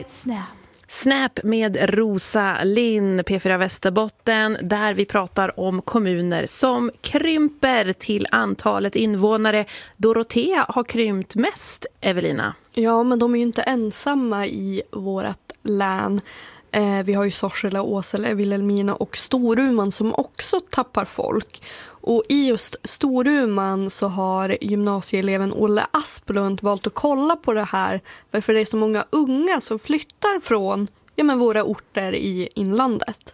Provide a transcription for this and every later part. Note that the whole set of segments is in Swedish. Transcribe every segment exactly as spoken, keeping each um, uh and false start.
ett Snap. Snap med Rosa Lind, P fyra Västerbotten, där vi pratar om kommuner som krymper till antalet invånare. Dorotea har krympt mest, Evelina. Ja, men de är ju inte ensamma i vårt län. Eh, vi har ju Sorsele, Åsele, Vilhelmina och Storuman som också tappar folk. Och i just Storuman så har gymnasieeleven Olle Asplund valt att kolla på det här. Varför det är så många unga som flyttar från ja, men våra orter i inlandet.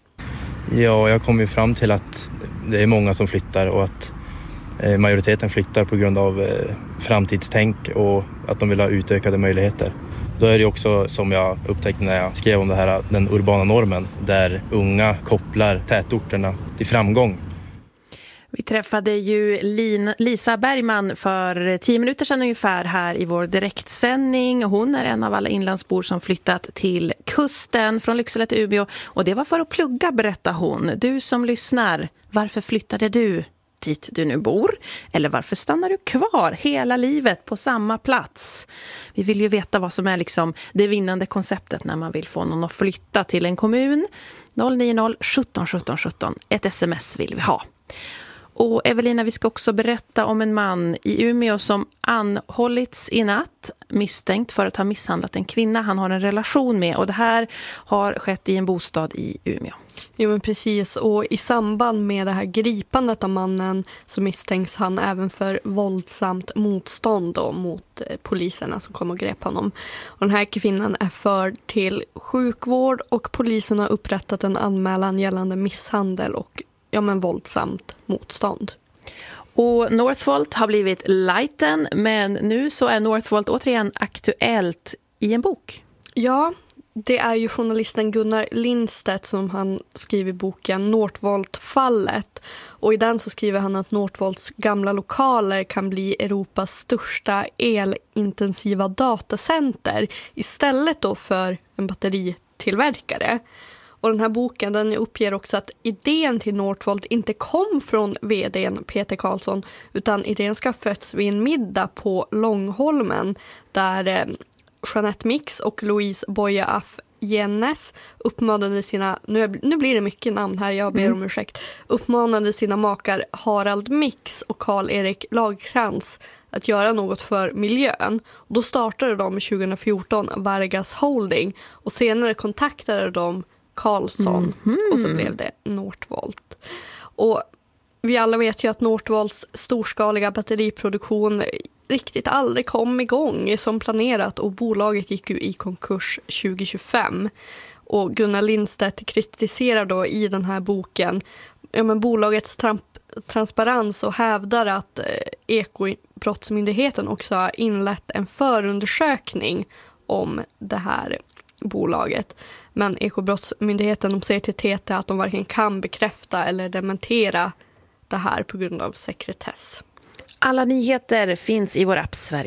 Ja, jag kom ju fram till att det är många som flyttar och att majoriteten flyttar på grund av framtidstänk och att de vill ha utökade möjligheter. Då är det också, som jag upptäckte när jag skrev om det här, den urbana normen där unga kopplar tätorterna till framgång. Vi träffade ju Lina, Lisa Bergman för tio minuter sedan ungefär här i vår direktsändning. Hon är en av alla inlandsbor som flyttat till kusten från Lycksele till Umeå. Och det var för att plugga, berättar hon. Du som lyssnar, varför flyttade du dit du nu bor? Eller varför stannar du kvar hela livet på samma plats? Vi vill ju veta vad som är liksom det vinnande konceptet när man vill få någon att flytta till en kommun. noll nio noll sjutton sjutton sjutton. Ett sms vill vi ha. Och Evelina, vi ska också berätta om en man i Umeå som anhållits i natt misstänkt för att ha misshandlat en kvinna han har en relation med. Och det här har skett i en bostad i Umeå. Jo, men precis. Och i samband med det här gripandet av mannen så misstänks han även för våldsamt motstånd då, mot poliserna som kom och grep honom. Och den här kvinnan är förd till sjukvård och polisen har upprättat en anmälan gällande misshandel och ja, men våldsamt motstånd. Och Northvolt har blivit lighten, men nu så är Northvolt återigen aktuellt i en bok. Ja, det är ju journalisten Gunnar Lindstedt som han skriver boken Northvolt-fallet. Och i den så skriver han att Northvolts gamla lokaler kan bli Europas största elintensiva datacenter istället då för en batteritillverkare. Och den här boken den uppger också att idén till Northvolt inte kom från vdn Peter Karlsson utan idén ska ha fötts vid en middag på Långholmen där eh, Jeanette Mix och Louise Boya af Jennes uppmanade sina, nu, nu blir det mycket namn här, jag ber mm. om ursäkt, uppmanade sina makar Harald Mix och Karl-Erik Lagerkrans att göra något för miljön. Och då startade de tjugo fjorton Vargas Holding och senare kontaktade de Karlsson mm-hmm. och så blev det Northvolt. Och vi alla vet ju att Northvolts storskaliga batteriproduktion riktigt aldrig kom igång som planerat och bolaget gick ju i konkurs tjugo tjugofem. Och Gunnar Lindstedt kritiserar då i den här boken ja, men bolagets tramp- transparens och hävdar att eh, Ekobrottsmyndigheten också har inlett en förundersökning om det här bolaget. Men Ekobrottsmyndigheten de säger till T T att de varken kan bekräfta eller dementera det här på grund av sekretess. Alla nyheter finns i vår app Sverige.